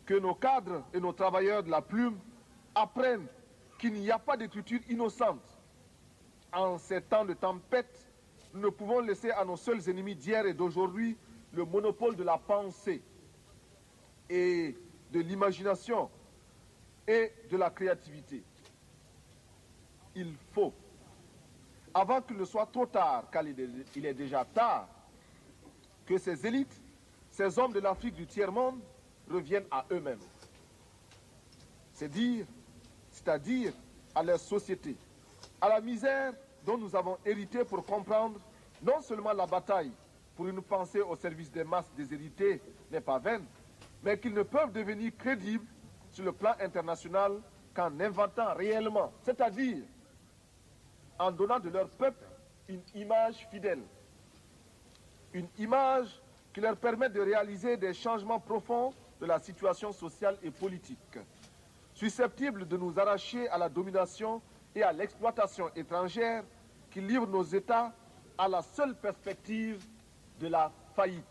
que nos cadres et nos travailleurs de la plume apprennent qu'il n'y a pas d'écriture innocente. En ces temps de tempête, nous ne pouvons laisser à nos seuls ennemis d'hier et d'aujourd'hui le monopole de la pensée et de l'imagination et de la créativité. Il faut, avant qu'il ne soit trop tard, car il est déjà tard, que ces élites, ces hommes de l'Afrique du tiers-monde reviennent à eux-mêmes. C'est-à-dire à leur société, à la misère dont nous avons hérité pour comprendre non seulement la bataille pour une pensée au service des masses déshéritées n'est pas vaine, mais qu'ils ne peuvent devenir crédibles sur le plan international qu'en inventant réellement, c'est-à-dire en donnant de leur peuple une image fidèle, une image qui leur permet de réaliser des changements profonds de la situation sociale et politique, susceptibles de nous arracher à la domination et à l'exploitation étrangère qui livre nos États à la seule perspective de la faillite.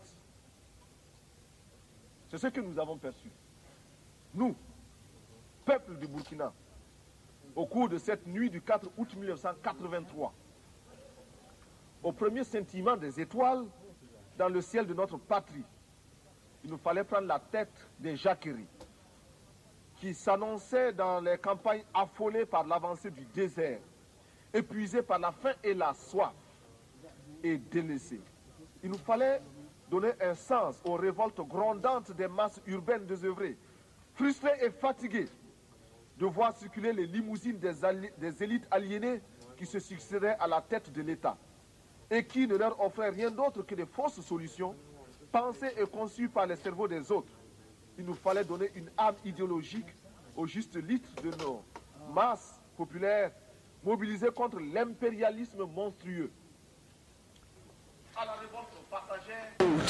C'est ce que nous avons perçu. Nous, peuple du Burkina, au cours de cette nuit du 4 août 1983, au premier scintillement des étoiles dans le ciel de notre patrie, il nous fallait prendre la tête des jacqueries qui s'annonçaient dans les campagnes affolées par l'avancée du désert, épuisées par la faim et la soif et délaissées. Il nous fallait donner un sens aux révoltes grondantes des masses urbaines désœuvrées, frustrées et fatiguées de voir circuler les limousines des élites aliénées qui se succédaient à la tête de l'État et qui ne leur offraient rien d'autre que des fausses solutions pensées et conçues par les cerveaux des autres. Il nous fallait donner une âme idéologique au juste litre de nos masses populaires mobilisées contre l'impérialisme monstrueux. À la révolte passagère,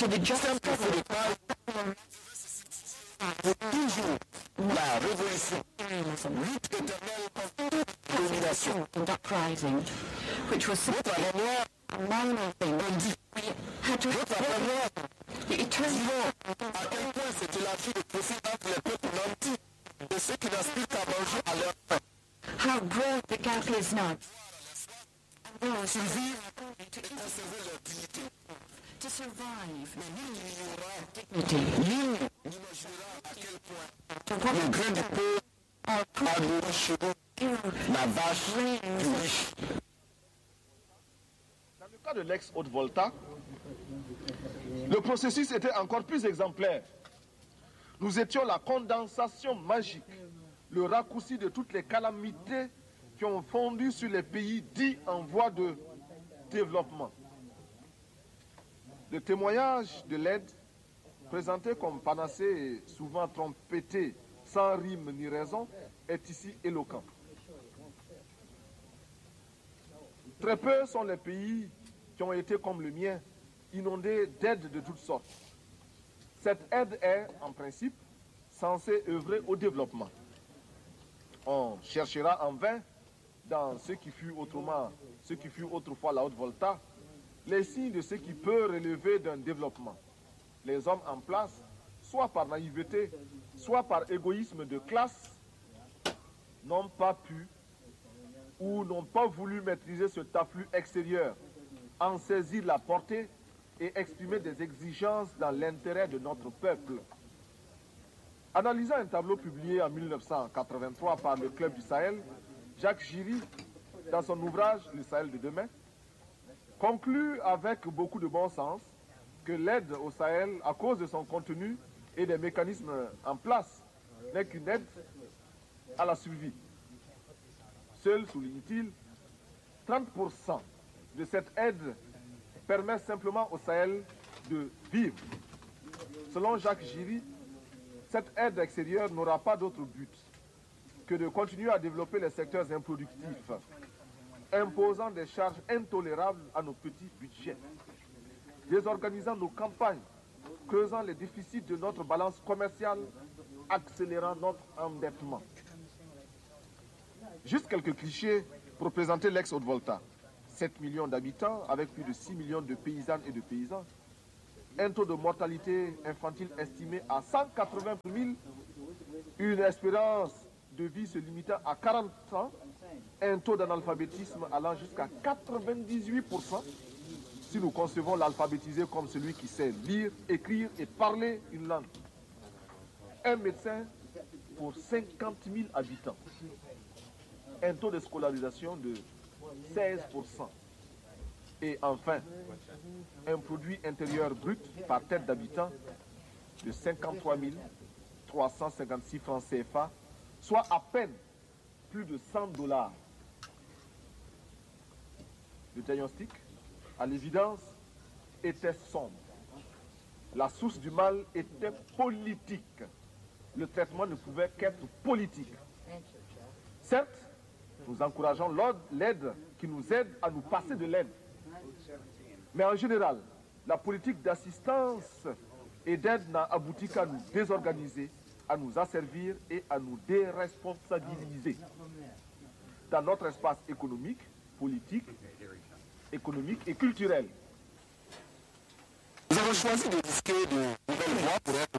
toujours la révolution, lutte éternelle contre la domination. Which was a minor thing. Had to the eternal. À quel point c'était la vie de profit entre les peuples nantis et ceux qui n'aspirent qu'à manger à leur faim. How broad the gap is now. Survivre et conserver leur dignité. To survive. Mais nul n'ignorera, nul n'imaginera à quel point le grain du pauvre a nourri chez nous la vache du riche. Dans le cas de l'ex-Haute-Volta, le processus était encore plus exemplaire. Nous étions la condensation magique, le raccourci de toutes les calamités qui ont fondu sur les pays dits en voie de développement. Le témoignage de l'aide, présenté comme panacée et souvent trompetté, sans rime ni raison, est ici éloquent. Très peu sont les pays qui ont été comme le mien, inondés d'aides de toutes sortes. Cette aide est, en principe, censée œuvrer au développement. On cherchera en vain, dans ce qui fut autrefois la Haute-Volta, les signes de ce qui peut relever d'un développement. Les hommes en place, soit par naïveté, soit par égoïsme de classe, n'ont pas pu ou n'ont pas voulu maîtriser cet afflux extérieur, en saisir la portée et exprimer des exigences dans l'intérêt de notre peuple. Analysant un tableau publié en 1983 par le Club du Sahel, Jacques Giry, dans son ouvrage « Le Sahel de demain », conclut avec beaucoup de bon sens que l'aide au Sahel, à cause de son contenu et des mécanismes en place, n'est qu'une aide à la survie. Seul, souligne-t-il, 30% de cette aide permet simplement au Sahel de vivre. Selon Jacques Giry, cette aide extérieure n'aura pas d'autre but que de continuer à développer les secteurs improductifs, imposant des charges intolérables à nos petits budgets, désorganisant nos campagnes, creusant les déficits de notre balance commerciale, accélérant notre endettement. Juste quelques clichés pour présenter l'ex-Haute-Volta. 7 millions d'habitants avec plus de 6 millions de paysannes et de paysans. Un taux de mortalité infantile estimé à 180 000 une espérance de vie se limitant à 40 ans, un taux d'analphabétisme allant jusqu'à 98%, si nous concevons l'alphabétisé comme celui qui sait lire, écrire et parler une langue. Un médecin pour 50 000 habitants. Un taux de scolarisation de 16%. Et enfin, un produit intérieur brut par tête d'habitant de 53 356 francs CFA, soit à peine plus de $100. Le diagnostic, à l'évidence, était sombre. La source du mal était politique. Le traitement ne pouvait qu'être politique. Certes, nous encourageons l'aide qui nous aide à nous passer de l'aide. Mais en général, la politique d'assistance et d'aide n'a abouti qu'à nous désorganiser, à nous asservir et à nous déresponsabiliser. Dans notre espace économique, politique, économique et culturel. Nous avons choisi de risquer de nouvelles voies pour être